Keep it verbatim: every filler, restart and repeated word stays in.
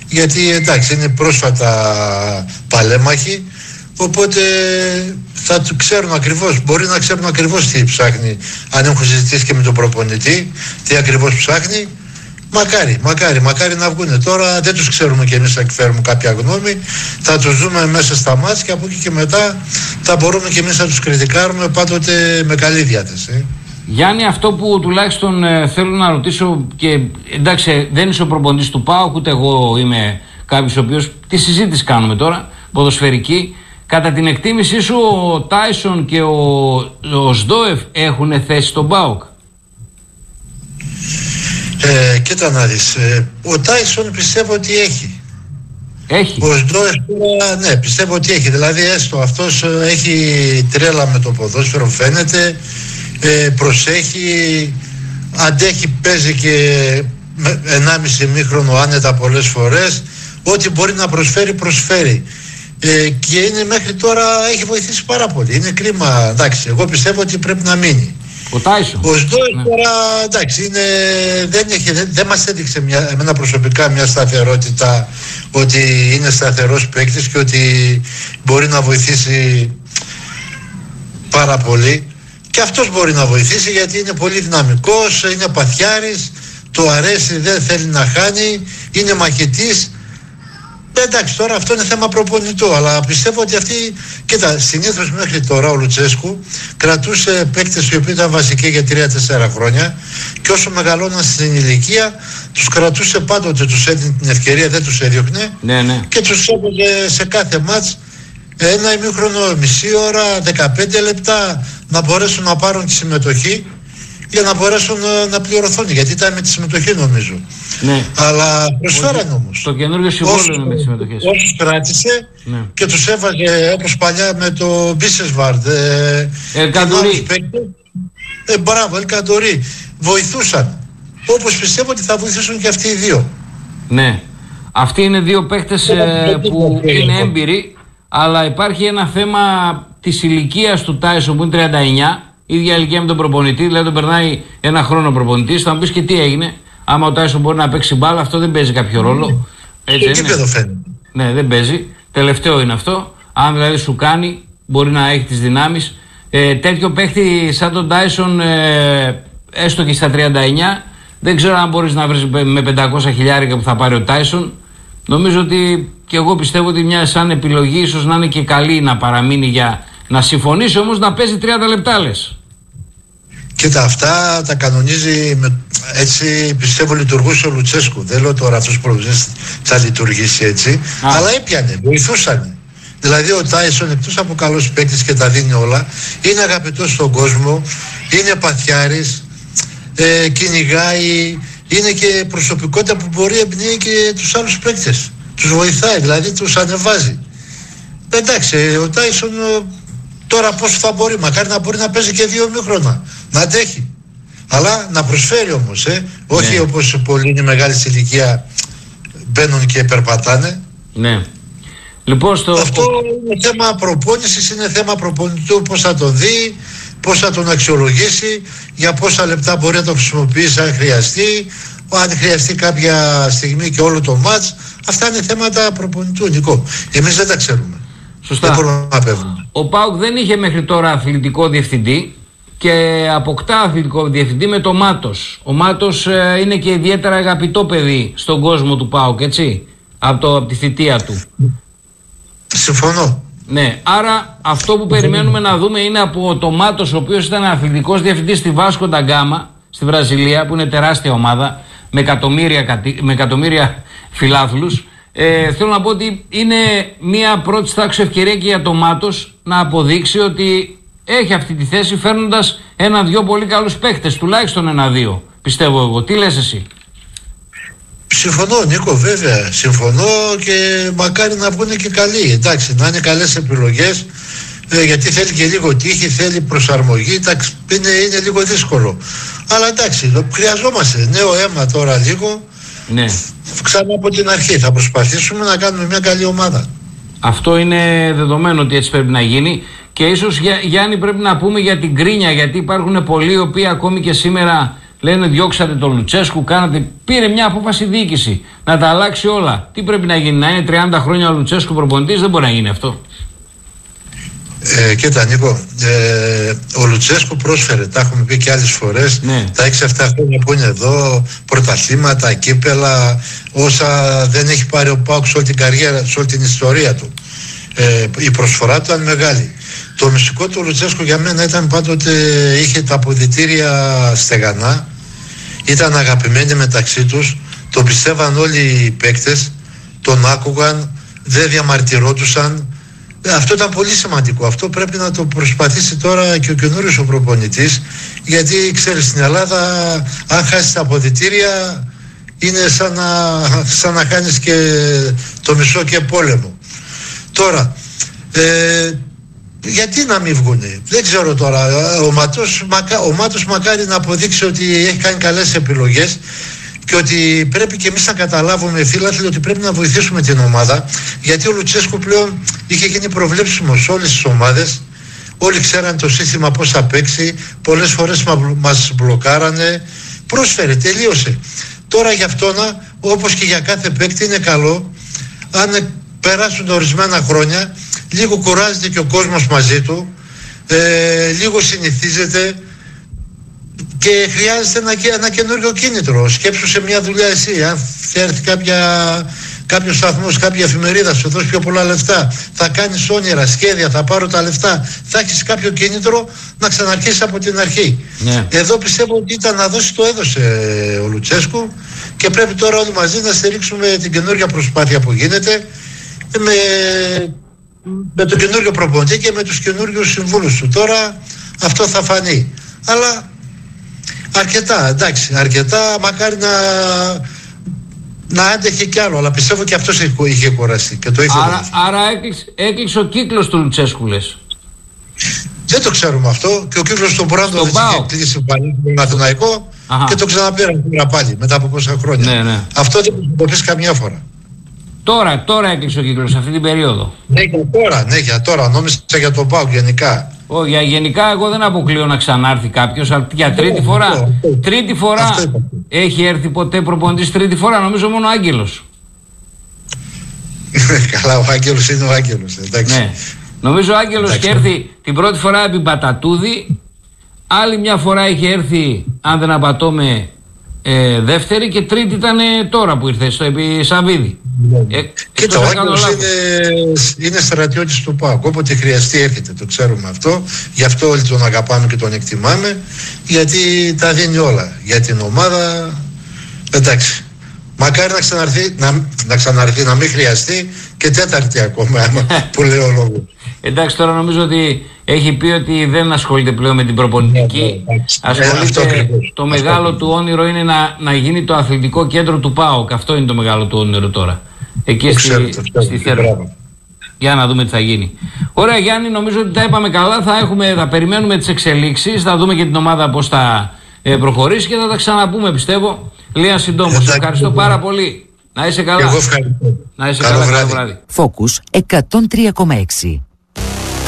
γιατί εντάξει είναι πρόσφατα παλέμαχοι, οπότε θα του ξέρουν ακριβώς, μπορεί να ξέρουν ακριβώς τι ψάχνει, αν έχουν συζητήσει και με τον προπονητή τι ακριβώς ψάχνει. Μακάρι, μακάρι, μακάρι να βγουν. Τώρα δεν τους ξέρουμε και εμείς να εκφέρουμε κάποια γνώμη, θα τους δούμε μέσα στα μάτς και από εκεί και μετά θα μπορούμε και εμείς να τους κριτικάρουμε πάντοτε με καλή διάθεση. Γιάννη, αυτό που τουλάχιστον ε, θέλω να ρωτήσω, και εντάξει δεν είσαι ο προπονητής του ΠΑΟΚ, ούτε εγώ είμαι κάποιος ο οποίος, τη συζήτηση κάνουμε τώρα, ποδοσφαιρική. Κατά την εκτίμησή σου ο Τάισον και ο, ο Σντόεφ έχουν θέση στον ΠΑΟΚ? Ε, κοίτα να δεις, ε, ο Τάισον πιστεύω ότι έχει. Έχει. Ο Σντόεφ, ναι, πιστεύω ότι έχει. Δηλαδή έστω αυτός έχει τρέλα με το ποδόσφαιρο, φαίνεται, ε, προσέχει, αντέχει, παίζει και ενάμιση μήχρονο άνετα πολλές φορές. Ό,τι μπορεί να προσφέρει, προσφέρει. Ε, και είναι μέχρι τώρα, έχει βοηθήσει πάρα πολύ. Είναι κρίμα, εντάξει, εγώ πιστεύω ότι πρέπει να μείνει. Ο Τάισον. Ο Σντόεφ ναι. Τώρα, εντάξει, είναι, δεν, έχει, δεν, δεν μας έδειξε μια, εμένα προσωπικά μια σταθερότητα, ότι είναι σταθερός παίκτης και ότι μπορεί να βοηθήσει πάρα πολύ. Και αυτός μπορεί να βοηθήσει γιατί είναι πολύ δυναμικός, είναι παθιάρης, το αρέσει, δεν θέλει να χάνει, είναι μαχητής. Εντάξει, τώρα αυτό είναι θέμα προπονητού, αλλά πιστεύω ότι αυτή, κοίτα, συνήθως μέχρι τώρα ο Λουτσέσκου κρατούσε παίκτες οι οποίοι ήταν βασικοί για τρία τέσσερα χρόνια και όσο μεγαλώναν στην ηλικία τους κρατούσε πάντοτε, τους έδινε την ευκαιρία, δεν τους έδιωχνε ναι, ναι. και τους έβγαζε σε κάθε μάτς ένα ημίχρονο, μισή ώρα, δεκαπέντε λεπτά να μπορέσουν να πάρουν τη συμμετοχή για να μπορέσουν να πληρωθούν, γιατί ήταν με τη συμμετοχή νομίζω. Ναι. Αλλά προσφέραν όμως. Το καινούργιο συμβόλαιο είναι με τις συμμετοχές. Όσους κράτησε ναι. και τους έβαζε όπως παλιά με το Μπίσεσβαρντ. Ελκαντορί. Ε, μπράβο, Ελκαντορί. Βοηθούσαν. Όπως πιστεύω ότι θα βοηθήσουν και αυτοί οι δύο. Ναι. Αυτοί είναι δύο παίκτες ε, που είναι έμπειροι, αλλά υπάρχει ένα θέμα της ηλικίας του Τάισον που είναι τριάντα εννιά. Ίδια ηλικία με τον προπονητή, δηλαδή τον περνάει ένα χρόνο προπονητής. Θα μου πεις και τι έγινε. Άμα ο Τάισον μπορεί να παίξει μπάλα, αυτό δεν παίζει κάποιο ρόλο. Έτσι δεν είναι. Ναι, δεν παίζει. Τελευταίο είναι αυτό. Αν δηλαδή σου κάνει, μπορεί να έχει τις δυνάμεις. Ε, τέτοιο παίχτη σαν τον Τάισον, ε, έστω και στα τριάντα εννιά, δεν ξέρω αν μπορείς να βρεις με πεντακόσια χιλιάρικα που θα πάρει ο Τάισον. Νομίζω ότι και εγώ πιστεύω ότι μια σαν επιλογή ίσως να είναι και καλή να παραμείνει για να συμφωνήσει, όμως να παίζει τριάντα λεπτά λες. Κοίτα, αυτά τα κανονίζει με, έτσι πιστεύω λειτουργούσε ο Λουτσέσκου. Δεν λέω τώρα αυτός που θα λειτουργήσει έτσι, Α. αλλά έπιανε, βοηθούσαν. Δηλαδή ο Τάισον εκτός από καλός παίκτης και τα δίνει όλα, είναι αγαπητός στον κόσμο, είναι παθιάρης, ε, κυνηγάει, είναι και προσωπικότητα που μπορεί να εμπνέει και τους άλλους παίκτες. Τους βοηθάει, δηλαδή τους ανεβάζει. Εντάξει, ο Τάισον τώρα πώς θα μπορεί, μακάρι να μπορεί να παίζει και δύο μήχρονα, να αντέχει. Αλλά να προσφέρει όμως, ε, όχι ναι. όπως πολλοί είναι μεγάλη ηλικία μπαίνουν και περπατάνε. Ναι. Λοιπόν, στο... Αυτό είναι θέμα προπόνησης, είναι θέμα προπονητού, πώς θα τον δει, πώς θα τον αξιολογήσει, για πόσα λεπτά μπορεί να το χρησιμοποιήσει αν χρειαστεί, αν χρειαστεί κάποια στιγμή και όλο το μάτς. Αυτά είναι θέματα προπονητού, Νικό. Εμείς δεν τα ξέρουμε. Σωστά. Δεν μπορούμε να παίρνουμε. Ο ΠΑΟΚ δεν είχε μέχρι τώρα αθλητικό διευθυντή και αποκτά αθλητικό διευθυντή με το Μάτος. Ο Μάτος ε, είναι και ιδιαίτερα αγαπητό παιδί στον κόσμο του ΠΑΟΚ, έτσι, από, το, από τη θητεία του. Συμφωνώ. Ναι, άρα αυτό που περιμένουμε να δούμε είναι από το Μάτος, ο οποίος ήταν αθλητικός διευθυντής στη Βάσκο ντα Γκάμα, στη Βραζιλία, που είναι τεράστια ομάδα, με εκατομμύρια, με εκατομμύρια φιλάθλους. Ε, θέλω να πω ότι είναι μια πρώτη τάξη ευκαιρία και για το Μάτος να αποδείξει ότι έχει αυτή τη θέση, φέρνοντας ένα-δυο πολύ καλούς παίχτες, τουλάχιστον ένα-δύο, πιστεύω εγώ. Τι λες εσύ? Συμφωνώ, Νίκο, βέβαια. Συμφωνώ και μακάρι να βγουν και καλοί. Εντάξει, να είναι καλές επιλογές, ε, γιατί θέλει και λίγο τύχη, θέλει προσαρμογή. Εντάξει, είναι, είναι λίγο δύσκολο. Αλλά εντάξει, χρειαζόμαστε νέο αίμα τώρα λίγο. Ναι. Ξανά από την αρχή θα προσπαθήσουμε να κάνουμε μια καλή ομάδα. Αυτό είναι δεδομένο ότι έτσι πρέπει να γίνει. Και ίσως, Γιάννη, πρέπει να πούμε για την κρίνια, γιατί υπάρχουν πολλοί οι οποίοι ακόμη και σήμερα Λένε διώξατε τον Λουτσέσκου, κάνατε. Πήρε μια απόφαση διοίκηση να τα αλλάξει όλα. Τι πρέπει να γίνει, να είναι τριάντα χρόνια ο Λουτσέσκου προπονητής? Δεν μπορεί να γίνει αυτό. Ε, κοίτα Νίκο, ε, ο Λουτσέσκου πρόσφερε, τα έχουμε πει και άλλες φορές, ναι. τα έξι εφτά χρόνια που είναι εδώ, πρωταθλήματα, κύπελα, όσα δεν έχει πάρει ο ΠΑΟΚ σε όλη την καριέρα, σε όλη την ιστορία του. Ε, η προσφορά του ήταν μεγάλη. Το μυστικό του Λουτσέσκου για μένα ήταν πάντοτε, είχε τα αποδυτήρια στεγανά, ήταν αγαπημένοι μεταξύ τους, το πιστεύαν όλοι οι παίκτες, τον άκουγαν, δεν διαμαρτυρόντουσαν. Αυτό ήταν πολύ σημαντικό. Αυτό πρέπει να το προσπαθήσει τώρα και ο καινούριος ο προπονητής, γιατί ξέρεις, στην Ελλάδα αν χάσεις τα αποδυτήρια είναι σαν να, σαν να χάνεις και το μισό και πόλεμο. Τώρα ε, γιατί να μην βγουνε, δεν ξέρω τώρα. Ο Μάτος, ο Μάτος μακάρι να αποδείξει ότι έχει κάνει καλές επιλογές και ότι πρέπει και εμείς να καταλάβουμε, φίλαθλοι, ότι πρέπει να βοηθήσουμε την ομάδα, γιατί ο Λουτσέσκου πλέον είχε γίνει προβλέψιμος σε όλες τις ομάδες. Όλοι ξέραν το σύστημα πώς θα παίξει, πολλές φορές μας μπλοκάρανε, πρόσφερε, τελείωσε. Τώρα για αυτόν, όπως και για κάθε παίκτη, είναι καλό αν περάσουν ορισμένα χρόνια, λίγο κουράζεται και ο κόσμος μαζί του, ε, λίγο συνηθίζεται και χρειάζεται ένα, ένα καινούριο κίνητρο. Σκέψου σε μια δουλειά εσύ, αν θα έρθει κάποια, κάποιος σταθμός, κάποια εφημερίδα, σου δώσει πιο πολλά λεφτά, θα κάνεις όνειρα, σχέδια, θα πάρω τα λεφτά, θα έχεις κάποιο κίνητρο να ξαναρχίσεις από την αρχή. Yeah. Εδώ πιστεύω ότι ήταν να δώσει, το έδωσε ο Λουτσέσκου και πρέπει τώρα όλοι μαζί να στηρίξουμε την καινούργια προσπάθεια που γίνεται με, με τον καινούριο προπονητή και με τους καινούριους συμβούλους του. Τώρα αυτό θα φανεί. Αλλά αρκετά, εντάξει, αρκετά, μακάρι να, να άντεχε κι άλλο, αλλά πιστεύω και αυτός είχε κουραστεί και το ήθελε. Άρα, άρα έκλεισε, έκλεισε ο κύκλος του Λουτσέσκου, λες? Δεν το ξέρουμε αυτό, και ο κύκλος του Μπράντο δεν είχε κλείσει πάλι τον Αθηναϊκό και το ξαναπήραν πάλι μετά από πόσα χρόνια. Ναι, ναι. Αυτό δεν το πεις καμιά φορά. Τώρα, τώρα έκλεισε ο κύκλος, αυτή την περίοδο. Ναι, για τώρα, ναι, για τώρα, νόμιζα για τον ΠΑΟΚ γενικά. Oh, για γενικά εγώ δεν αποκλείω να ξανάρθει κάποιος, αλλά για τρίτη φορά. Αυτό, αυτό. Τρίτη φορά αυτό έχει έρθει ποτέ προπονητής τρίτη φορά, νομίζω μόνο ο Άγγελος. Καλά, ο Άγγελος είναι ο Άγγελος, εντάξει. Ναι. Νομίζω ο Άγγελος είχε έρθει την πρώτη φορά επί Μπατατούδη, άλλη μια φορά είχε έρθει, αν δεν απατώμε, ε, δεύτερη, και τρίτη ήταν τώρα που ήρθε στο επί Σαββίδη. Ε, Κοίτα, ο Άγγελος είναι, είναι στρατιώτης του ΠΑΟΚ. Όποτε χρειαστεί έρχεται, το ξέρουμε αυτό. Γι' αυτό όλοι τον αγαπάμε και τον εκτιμάμε, γιατί τα δίνει όλα για την ομάδα. Εντάξει, μακάρι να ξαναρθεί, να, να ξαναρθεί, να μην χρειαστεί και τέταρτη ακόμα που λέει ο λόγος. Εντάξει, τώρα νομίζω ότι έχει πει ότι δεν ασχολείται πλέον με την προπονητική. Ασχολείται, ε, το μεγάλο αυτό του όνειρο είναι να, να γίνει το αθλητικό κέντρο του ΠΑΟΚ. Αυτό είναι το μεγάλο του όνειρο τώρα. Εκεί στη, στη Θέρμη. Για να δούμε τι θα γίνει. Ωραία, Γιάννη, νομίζω ότι τα είπαμε καλά. Θα, έχουμε, θα περιμένουμε τις εξελίξεις. Θα δούμε και την ομάδα πώς θα ε, προχωρήσει και θα τα ξαναπούμε, πιστεύω. Λίγα συντόμως. Ευχαριστώ πάρα πολύ. Να είσαι καλά. Εγώ ευχαριστώ. Να είσαι καλό καλά. Καλό βράδυ. Focus εκατόν τρία κόμμα έξι.